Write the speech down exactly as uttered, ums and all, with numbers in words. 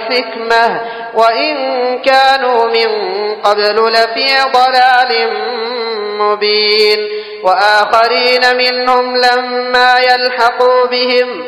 والحكمة وإن كانوا من قبل لفي ضلال مبين وآخرين منهم لما يلحقوا بهم